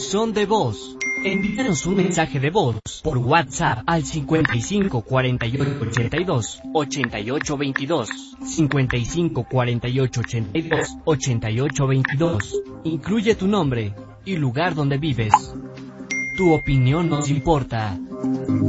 buzón de voz. Envíanos un mensaje de voz por WhatsApp al 55 48 82 88 22, 55 48 82 88 22. Incluye tu nombre y lugar donde vives. Tu opinión nos importa.